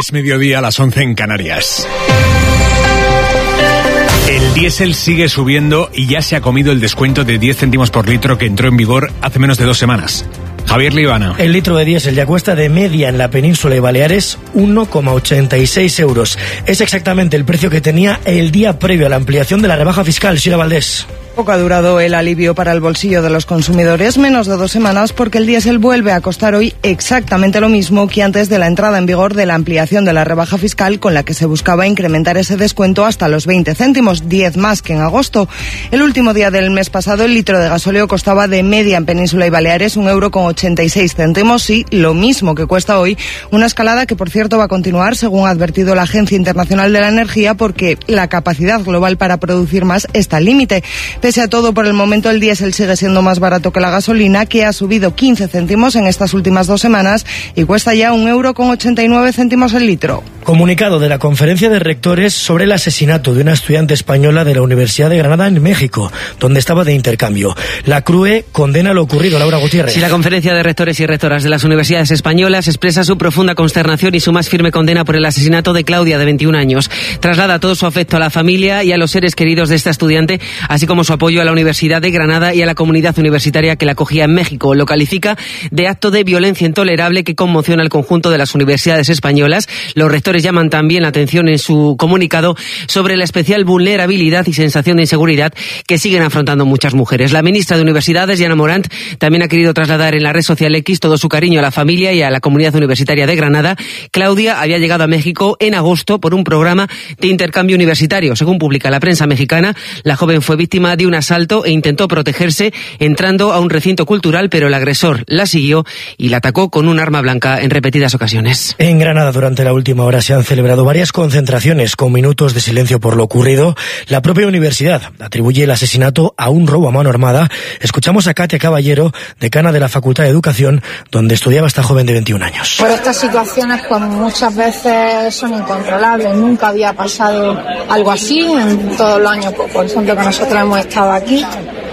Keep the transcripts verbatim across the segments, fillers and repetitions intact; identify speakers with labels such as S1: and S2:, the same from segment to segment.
S1: Es mediodía a las once en Canarias. El diésel sigue subiendo y ya se ha comido el descuento de diez céntimos por litro que entró en vigor hace menos de dos semanas. Javier Libana.
S2: El litro de diésel ya cuesta de media en la península y Baleares uno coma ochenta y seis euros. Es exactamente el precio que tenía el día previo a la ampliación de la rebaja fiscal. Sheila Valdés.
S3: Poco ha durado el alivio para el bolsillo de los consumidores, menos de dos semanas, porque el diésel vuelve a costar hoy exactamente lo mismo que antes de la entrada en vigor de la ampliación de la rebaja fiscal con la que se buscaba incrementar ese descuento hasta los veinte céntimos, diez más que en agosto. El último día del mes pasado el litro de gasóleo costaba de media en Península y Baleares un euro con ochenta y seis céntimos y lo mismo que cuesta hoy, una escalada que por cierto va a continuar según ha advertido la Agencia Internacional de la Energía porque la capacidad global para producir más está al límite. Pese a todo, por el momento el diésel sigue siendo más barato que la gasolina, que ha subido quince céntimos en estas últimas dos semanas y cuesta ya un euro con ochenta y nueve céntimos el litro.
S2: Comunicado de la Conferencia de Rectores sobre el asesinato de una estudiante española de la Universidad de Granada en México, donde estaba de intercambio. La C R U E condena lo ocurrido. Laura Gutiérrez.
S4: Sí, la Conferencia de Rectores y Rectoras de las Universidades Españolas expresa su profunda consternación y su más firme condena por el asesinato de Claudia, de veintiún años. Traslada todo su afecto a la familia y a los seres queridos de esta estudiante, así como su apoyo a la Universidad de Granada y a la comunidad universitaria que la acogía en México. Lo califica de acto de violencia intolerable que conmociona al conjunto de las universidades españolas. Los rectores llaman también la atención en su comunicado sobre la especial vulnerabilidad y sensación de inseguridad que siguen afrontando muchas mujeres. La ministra de Universidades, Diana Morant, también ha querido trasladar en la red social X todo su cariño a la familia y a la comunidad universitaria de Granada. Claudia había llegado a México en agosto por un programa de intercambio universitario. Según publica la prensa mexicana, la joven fue víctima de un asalto e intentó protegerse entrando a un recinto cultural, pero el agresor la siguió y la atacó con un arma blanca en repetidas ocasiones.
S2: En Granada, durante la última hora, se han celebrado varias concentraciones con minutos de silencio por lo ocurrido. La propia universidad atribuye el asesinato a un robo a mano armada. Escuchamos a Katia Caballero, decana de la Facultad de Educación, donde estudiaba esta joven de veintiún años.
S5: Por estas situaciones, pues muchas veces son incontrolables. Nunca había pasado algo así en todos los años, pues, por ejemplo, que nosotros hemos estado aquí.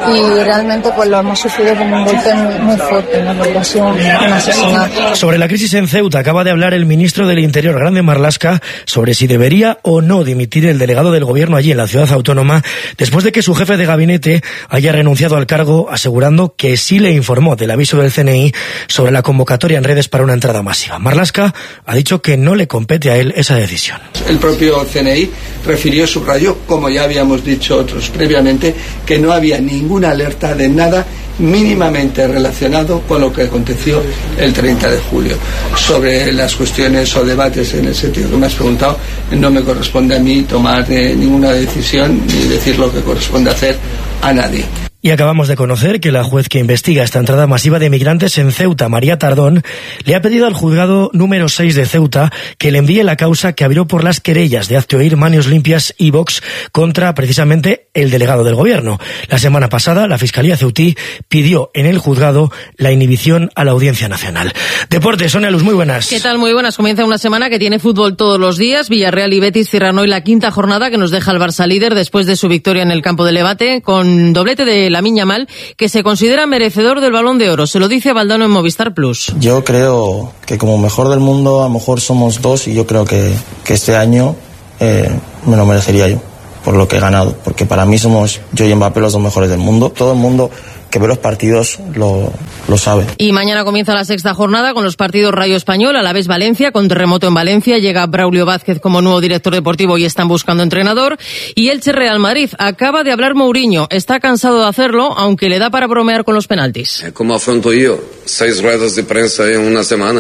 S5: Y realmente pues lo hemos sufrido como un golpe muy, muy fuerte, ¿no? Porque ha sido un, un asesinato.
S2: Sobre la crisis en Ceuta acaba de hablar el ministro del Interior, Grande Marlaska, sobre si debería o no dimitir el delegado del gobierno allí en la ciudad autónoma, después de que su jefe de gabinete haya renunciado al cargo, asegurando que sí le informó del aviso del C N I sobre la convocatoria en redes para una entrada masiva. Marlaska ha dicho que no le compete a él esa decisión.
S6: El propio C N I refirió, subrayó, como ya habíamos dicho otros previamente, que no había ningún ninguna alerta de nada mínimamente relacionado con lo que aconteció el treinta de julio. Sobre las cuestiones o debates en el sentido que me has preguntado, no me corresponde a mí tomar eh, ninguna decisión ni decir lo que corresponde hacer a nadie.
S2: Y acabamos de conocer que la juez que investiga esta entrada masiva de migrantes en Ceuta, María Tardón, le ha pedido al juzgado número seis de Ceuta que le envíe la causa que abrió por las querellas de Hazte Oír, Manos Limpias y Vox contra precisamente el delegado del gobierno. La semana pasada, la Fiscalía ceutí pidió en el juzgado la inhibición a la Audiencia Nacional. Deportes, Sonia Luz, muy buenas.
S7: ¿Qué tal? Muy buenas. Comienza una semana que tiene fútbol todos los días. Villarreal y Betis cierran hoy la quinta jornada que nos deja el Barça líder después de su victoria en el campo de Levante con doblete de Lamine Yamal, que se considera merecedor del Balón de Oro. Se lo dice a Valdano en Movistar Plus.
S8: Yo creo que como mejor del mundo, a lo mejor somos dos, y yo creo que, que este año eh, me lo merecería yo, por lo que he ganado. Porque para mí somos yo y Mbappé los dos mejores del mundo. Todo el mundo que ve los partidos lo, lo sabe.
S7: Y mañana comienza la sexta jornada con los partidos Rayo Español, Alavés Valencia, con terremoto en Valencia. Llega Braulio Vázquez como nuevo director deportivo y están buscando entrenador. Y Elche Real Madrid. Acaba de hablar Mourinho. Está cansado de hacerlo, aunque le da para bromear con los penaltis.
S9: ¿Cómo afronto yo? Seis ruedas de prensa en una semana.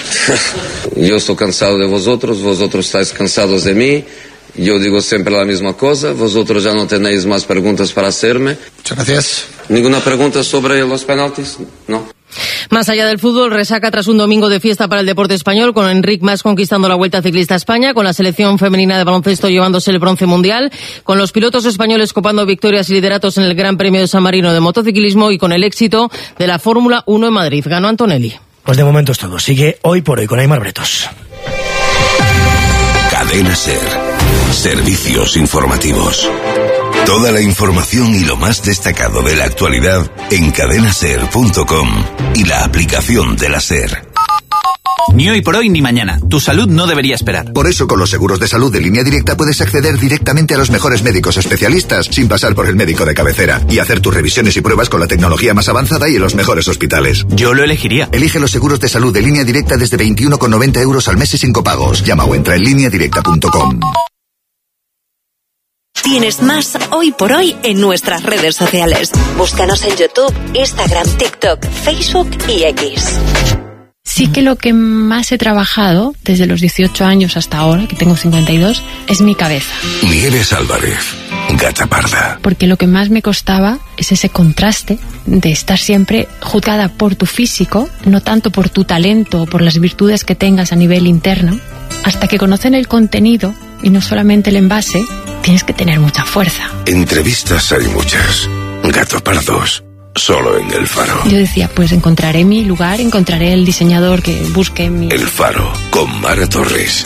S9: Yo estoy cansado de vosotros, vosotros estáis cansados de mí. Yo digo siempre la misma cosa, vosotros ya no tenéis más preguntas para hacerme.
S6: Muchas gracias.
S9: ¿Ninguna pregunta sobre los penaltis? No.
S7: Más allá del fútbol, resaca tras un domingo de fiesta para el deporte español, con Enric Mas conquistando la Vuelta Ciclista a España, con la selección femenina de baloncesto llevándose el bronce mundial, con los pilotos españoles copando victorias y lideratos en el Gran Premio de San Marino de motociclismo y con el éxito de la Fórmula uno en Madrid. Ganó Antonelli.
S2: Pues de momento es todo. Sigue Hoy por Hoy con Aimar Bretos.
S10: Cadena SER. Servicios informativos. Toda la información y lo más destacado de la actualidad en cadena ser punto com y la aplicación de la SER.
S11: Ni hoy por hoy ni mañana. Tu salud no debería esperar.
S12: Por eso, con los seguros de salud de Línea Directa puedes acceder directamente a los mejores médicos especialistas sin pasar por el médico de cabecera y hacer tus revisiones y pruebas con la tecnología más avanzada y en los mejores hospitales.
S11: Yo lo elegiría.
S12: Elige los seguros de salud de Línea Directa desde veintiuno con noventa euros al mes y sin copagos. Llama o entra en línea directa punto com.
S13: Tienes más Hoy por Hoy en nuestras redes sociales. Búscanos en YouTube, Instagram, TikTok, Facebook y X.
S14: Sí que lo que más he trabajado desde los dieciocho años hasta ahora, que tengo cincuenta y dos, es mi cabeza.
S10: Nieves Álvarez, Gata Parda.
S14: Porque lo que más me costaba es ese contraste de estar siempre juzgada por tu físico, no tanto por tu talento o por las virtudes que tengas a nivel interno. Hasta que conocen el contenido y no solamente el envase, tienes que tener mucha fuerza.
S10: Entrevistas hay muchas. Gato Pardos. Solo en El Faro.
S14: Yo decía, pues encontraré mi lugar, encontraré el diseñador que busque mi...
S10: El Faro, con Mara Torres.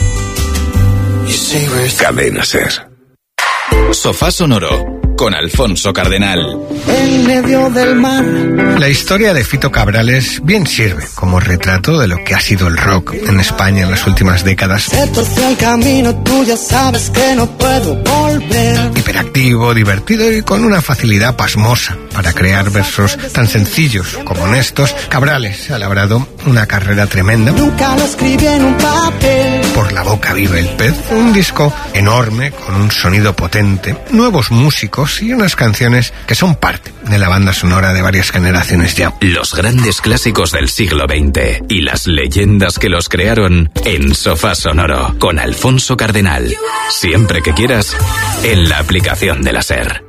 S10: Cadena Ser.
S15: Sofá Sonoro, con Alfonso Cardenal.
S16: En medio del mar.
S17: La historia de Fito Cabrales bien sirve como retrato de lo que ha sido el rock en España en las últimas décadas.
S16: Se torció el camino, tú ya sabes que no puedo volver.
S17: Hiperactivo, divertido y con una facilidad pasmosa para crear versos tan sencillos como honestos, Cabrales ha labrado una carrera tremenda.
S16: Nunca lo escribí en un papel.
S17: Por la boca vive el pez, un disco enorme con un sonido potente, nuevos músicos y unas canciones que son parte de la banda sonora de varias generaciones ya.
S15: Los grandes clásicos del siglo veinte y las leyendas que los crearon en Sofá Sonoro con Alfonso Cardenal. Siempre que quieras, en la aplicación de la SER.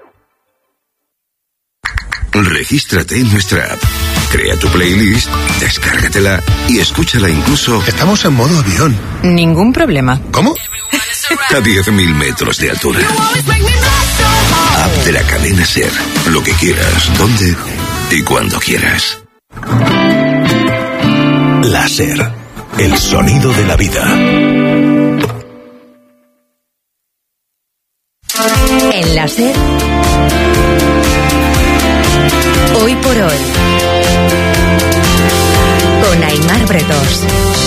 S10: Regístrate en nuestra app. Crea tu playlist, descárgatela y escúchala incluso...
S17: Estamos en modo avión.
S18: Ningún problema.
S17: ¿Cómo?
S10: A diez mil metros de altura. App de la cadena SER. Lo que quieras, donde y cuando quieras. La SER. El sonido de la vida.
S13: En la SER. Hoy por Hoy. Con Aimar Bretos.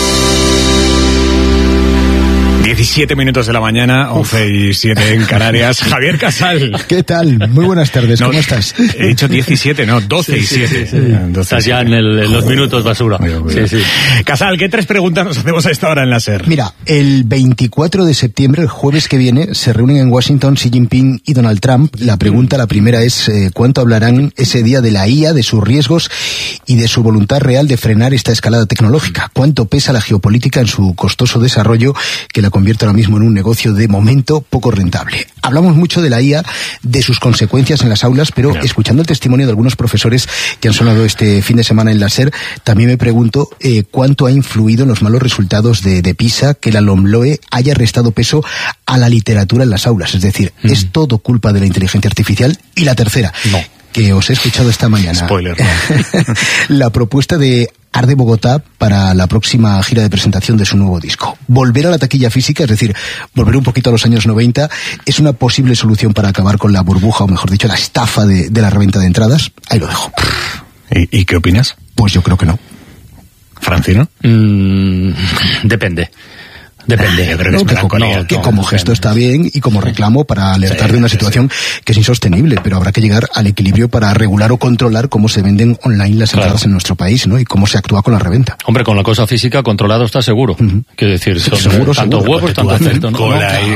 S1: diecisiete minutos de la mañana, once y siete en Canarias. Javier Casal.
S19: ¿Qué tal? Muy buenas tardes, ¿cómo no, estás?
S1: He dicho diecisiete, no, doce y siete. Sí, sí, sí.
S20: Estás ya en, el, en los minutos basura. Sí, sí.
S1: Casal, ¿qué tres preguntas nos hacemos a esta hora en la SER?
S19: Mira, el veinticuatro de septiembre, el jueves que viene, se reúnen en Washington Xi Jinping y Donald Trump. La pregunta, la primera es eh, ¿cuánto hablarán ese día de la I A, de sus riesgos y de su voluntad real de frenar esta escalada tecnológica? ¿Cuánto pesa la geopolítica en su costoso desarrollo que la convierte ahora mismo en un negocio de momento poco rentable? Hablamos mucho de la I A, de sus consecuencias en las aulas, pero claro, escuchando el testimonio de algunos profesores que han sonado este fin de semana en la SER, también me pregunto eh, cuánto ha influido en los malos resultados de, de PISA que la LOMLOE haya restado peso a la literatura en las aulas. Es decir, mm. ¿es todo culpa de la inteligencia artificial? Y la tercera, no, que os he escuchado esta mañana.
S1: Spoiler, no.
S19: La propuesta de Arde Bogotá para la próxima gira de presentación de su nuevo disco. Volver a la taquilla física, es decir, volver un poquito a los años noventa, ¿es una posible solución para acabar con la burbuja, o mejor dicho, la estafa de, de la reventa de entradas? Ahí lo dejo.
S1: ¿Y, y qué opinas?
S19: Pues yo creo que no.
S1: ¿Francino?
S20: Mm, depende. Depende.
S19: Yo creo que, no, que, como, no, que no, como gesto está bien y como reclamo para alertar sí, de una situación sí, sí. que es insostenible, pero habrá que llegar al equilibrio para regular o controlar cómo se venden online las entradas claro. en nuestro país, ¿no? Y cómo se actúa con la reventa.
S20: Hombre, con la cosa física controlado está seguro. Uh-huh. Quiero decir, son
S19: seguro,
S20: tanto
S19: seguro,
S20: huevos, tanto afecto, ¿no?
S1: Cola y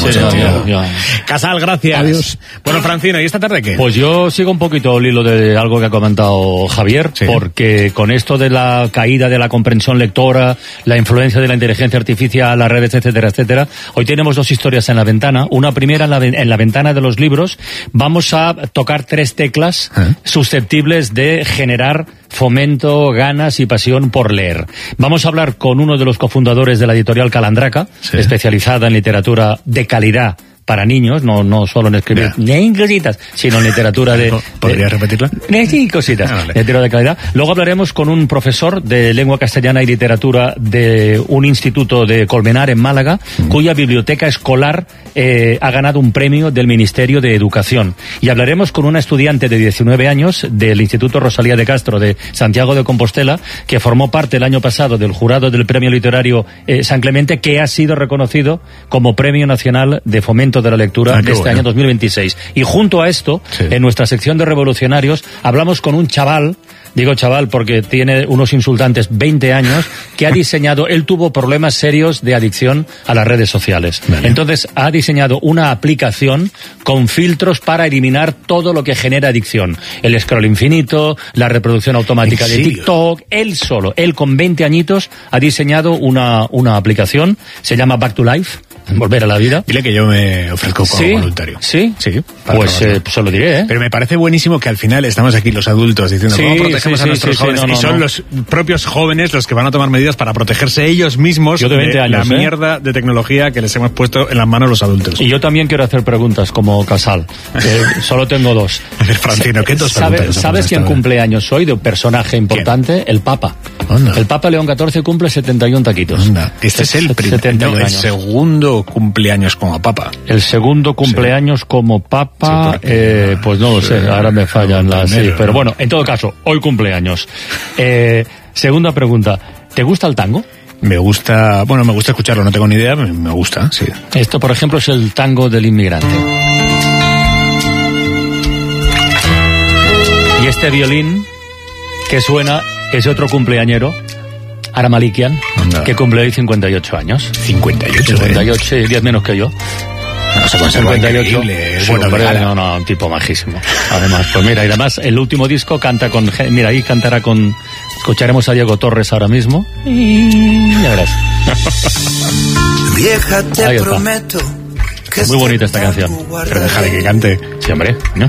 S1: gente. Casal, gracias.
S19: Adiós.
S1: Bueno, Francino, ¿y esta tarde qué?
S20: Pues yo sigo un poquito el hilo de algo que ha comentado Javier, sí. porque con esto de la caída de la comprensión lectora, la influencia de la inteligencia artificial, las redes, etcétera, etcétera. Hoy tenemos dos historias en la ventana. Una primera en la, en la ventana de los libros. Vamos a tocar tres teclas ¿Eh? susceptibles de generar fomento, ganas y pasión por leer. Vamos a hablar con uno de los cofundadores de la editorial Calandraca, sí. especializada en literatura de calidad para niños, no, no solo en escribir yeah. cositas, sino en literatura de...
S1: ¿Podrías repetirlo?
S20: Sí, cositas, ah, vale. literatura de calidad. Luego hablaremos con un profesor de lengua castellana y literatura de un instituto de Colmenar, en Málaga, mm. cuya biblioteca escolar eh, ha ganado un premio del Ministerio de Educación. Y hablaremos con una estudiante de diecinueve años del Instituto Rosalía de Castro de Santiago de Compostela, que formó parte el año pasado del jurado del Premio Literario eh, San Clemente, que ha sido reconocido como Premio Nacional de Fomento de la Lectura ah, de este bueno. año dos mil veintiséis. Y junto a esto, sí. en nuestra sección de revolucionarios, hablamos con un chaval, digo chaval porque tiene unos insultantes veinte años, que ha diseñado, él tuvo problemas serios de adicción a las redes sociales. Vale. Entonces ha diseñado una aplicación con filtros para eliminar todo lo que genera adicción. El scroll infinito, la reproducción automática de TikTok. Él solo, él con veinte añitos ha diseñado una, una aplicación, se llama Back to Life. Volver a la vida.
S1: Dile que yo me ofrezco como
S20: ¿Sí?
S1: voluntario.
S20: ¿Sí?
S1: Sí.
S20: Pues eh, se lo diré, ¿eh?
S1: Pero me parece buenísimo que al final estamos aquí los adultos diciendo
S20: sí,
S1: cómo protegemos
S20: sí,
S1: a nuestros
S20: sí,
S1: jóvenes.
S20: sí, no,
S1: y son
S20: no, no.
S1: los propios jóvenes los que van a tomar medidas para protegerse ellos mismos
S20: yo de, veinte
S1: de
S20: años,
S1: la
S20: ¿eh?
S1: mierda de tecnología que les hemos puesto en las manos los adultos.
S20: Y yo también quiero hacer preguntas como Casal. Eh, solo tengo dos.
S1: A ver, Francino, ¿qué dos
S20: ¿Sabe,
S1: preguntas?
S20: ¿Sabes quién cumple años hoy de un personaje importante? ¿Quién? El Papa. Onda. El Papa León catorce cumple setenta y uno taquitos.
S1: Onda. Este es el, primer, no, el segundo cumpleaños como Papa.
S20: El segundo cumpleaños sí. como Papa, sí, eh, pues no lo sí, sé, ahora me fallan las... Sí, pero ¿no? Bueno, en todo caso, hoy cumpleaños. Eh, segunda pregunta, ¿te gusta el tango?
S1: Me gusta, bueno, me gusta escucharlo, no tengo ni idea, me, me gusta, sí.
S20: Esto, por ejemplo, es el tango del inmigrante. Y este violín que suena es otro cumpleañero, Ara Malikian, Anda. que cumple hoy cincuenta y ocho años.
S1: cincuenta y ocho,
S20: cincuenta y ocho, ¿eh? diez menos que yo.
S1: No, se conserva increíble.
S20: Sí, bueno, hombre, no, no, un tipo majísimo. Además, pues mira, y además el último disco canta con, mira, ahí cantará con, escucharemos a Diego Torres ahora mismo. Y ya verás.
S16: Vieja, te prometo.
S20: Muy bonita esta canción.
S1: Pero déjale que cante.
S20: Sí, hombre, ¿no?